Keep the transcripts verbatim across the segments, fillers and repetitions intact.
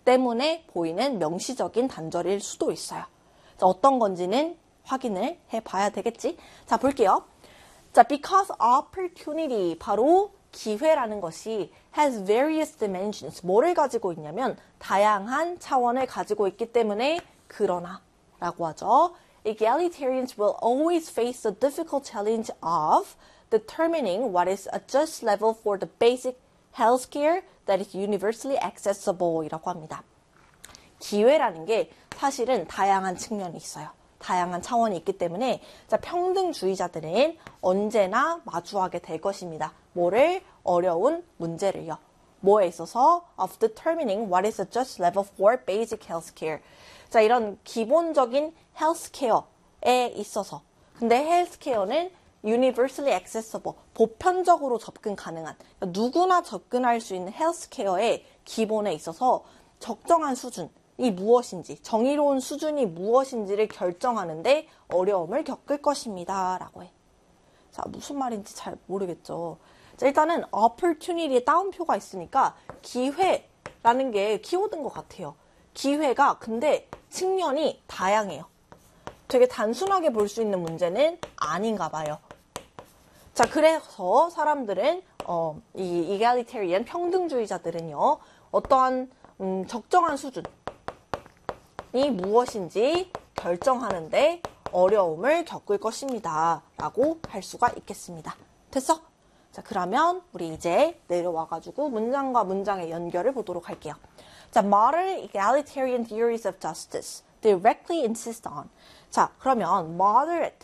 때문에 보이는 명시적인 단절일 수도 있어요. 자, 어떤 건지는 확인을 해봐야 되겠지? 자, 볼게요. 자, because opportunity, 바로 기회라는 것이 has various dimensions, 뭐를 가지고 있냐면 다양한 차원을 가지고 있기 때문에 그러나 라고 하죠. Egalitarians will always face the difficult challenge of determining what is a just level for the basic healthcare that is universally accessible 이라고 합니다. 기회라는 게 사실은 다양한 측면이 있어요. 다양한 차원이 있기 때문에 자, 평등주의자들은 언제나 마주하게 될 것입니다. 뭐를? 어려운 문제를요. 뭐에 있어서? Of determining what is a just level for basic healthcare. 자, 이런 기본적인 헬스케어에 있어서. 근데 헬스케어는 universally accessible, 보편적으로 접근 가능한, 그러니까 누구나 접근할 수 있는 헬스케어의 기본에 있어서 적정한 수준이 무엇인지, 정의로운 수준이 무엇인지를 결정하는데 어려움을 겪을 것입니다. 라고 해. 자, 무슨 말인지 잘 모르겠죠. 자, 일단은 opportunity에 따옴표가 있으니까 기회라는 게 키워드인 것 같아요. 기회가 근데 측면이 다양해요. 되게 단순하게 볼 수 있는 문제는 아닌가 봐요. 자, 그래서 사람들은 어, 이 egalitarian 평등주의자들은요, 어떠한 음, 적정한 수준이 무엇인지 결정하는데 어려움을 겪을 것입니다. 라고 할 수가 있겠습니다. 됐어? 자, 그러면 우리 이제 내려와가지고 문장과 문장의 연결을 보도록 할게요. 자, modern egalitarian theories of justice directly insist on. 자, 그러면 moderate,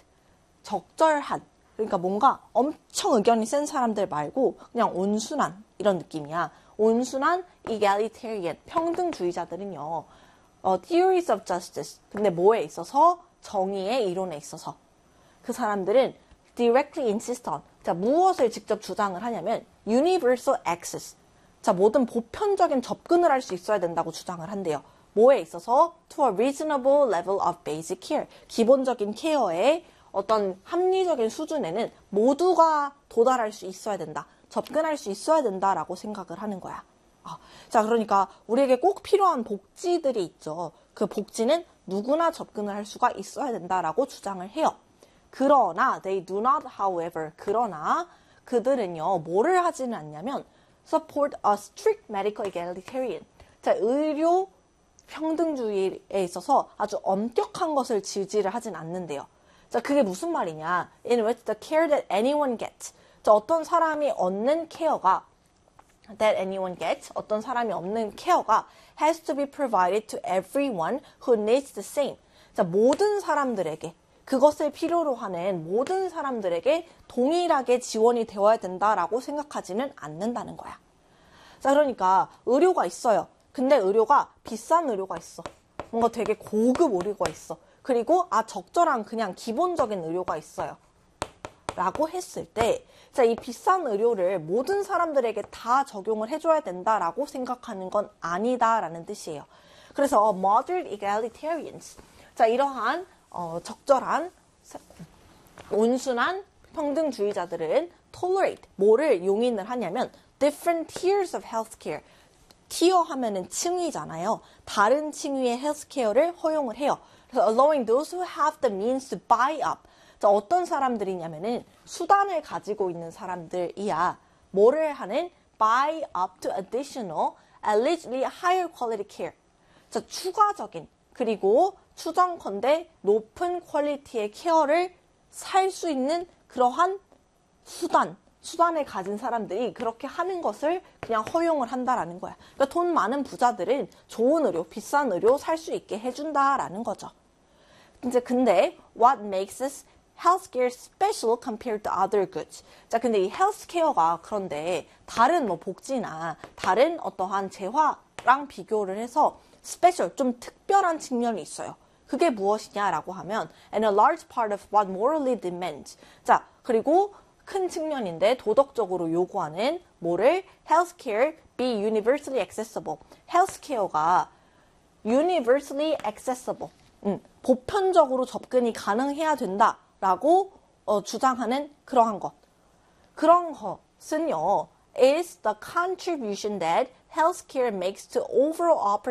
적절한, 그러니까 뭔가 엄청 의견이 센 사람들 말고 그냥 온순한 이런 느낌이야. 온순한 egalitarian, 평등주의자들은요. 어, theories of justice, 근데 뭐에 있어서? 정의의 이론에 있어서. 그 사람들은 directly insist on. 자, 무엇을 직접 주장을 하냐면 universal access. 자, 모든 보편적인 접근을 할 수 있어야 된다고 주장을 한대요. 뭐에 있어서? To a reasonable level of basic care. 기본적인 케어의 어떤 합리적인 수준에는 모두가 도달할 수 있어야 된다. 접근할 수 있어야 된다라고 생각을 하는 거야. 아, 자, 그러니까 우리에게 꼭 필요한 복지들이 있죠. 그 복지는 누구나 접근을 할 수가 있어야 된다라고 주장을 해요. 그러나 they do not, however, 그러나 그들은요, 뭐를 하지는 않냐면 support a strict medical egalitarian. 자, 의료 평등주의에 있어서 아주 엄격한 것을 지지를 하진 않는데요. 자, 그게 무슨 말이냐? In which the care that anyone gets. 자, 어떤 사람이 얻는 케어가 that anyone gets, 어떤 사람이 얻는 케어가 has to be provided to everyone who needs the same. 자, 모든 사람들에게, 그것을 필요로 하는 모든 사람들에게 동일하게 지원이 되어야 된다라고 생각하지는 않는다는 거야. 자, 그러니까 의료가 있어요. 근데 의료가 비싼 의료가 있어. 뭔가 되게 고급 의료가 있어. 그리고 아, 적절한 그냥 기본적인 의료가 있어요. 라고 했을 때, 자, 이 비싼 의료를 모든 사람들에게 다 적용을 해줘야 된다라고 생각하는 건 아니다라는 뜻이에요. 그래서 moderate egalitarians, 자, 이러한 어, 적절한 온순한 평등주의자들은 tolerate, 뭐를 용인을 하냐면 different tiers of healthcare. 티어 하면은 층위잖아요. 다른 층위의 헬스케어를 허용을 해요. 그래서 allowing those who have the means to buy up. 자, 어떤 사람들이냐면은 수단을 가지고 있는 사람들이야. 뭐를 하는? buy up to additional, allegedly higher quality care. 자, 추가적인, 그리고 추정컨대 높은 퀄리티의 케어를 살 수 있는 그러한 수단, 수단을 가진 사람들이 그렇게 하는 것을 그냥 허용을 한다라는 거야. 그러니까 돈 많은 부자들은 좋은 의료, 비싼 의료 살 수 있게 해준다라는 거죠. 이제 근데 what makes this healthcare special compared to other goods? 자, 근데 이 헬스케어가 그런데 다른 뭐 복지나 다른 어떠한 재화랑 비교를 해서 special, 좀 특별한 측면이 있어요. 그게 무엇이냐라고 하면 and a large part of what morally demands. 자, 그리고 큰 측면인데 도덕적으로 요구하는 뭐를? healthcare be universally accessible. 헬스케어가 universally accessible. 음, 보편적으로 접근이 가능해야 된다라고 어, 주장하는 그러한 것. 그런 것은요, is the contribution that healthcare makes to overall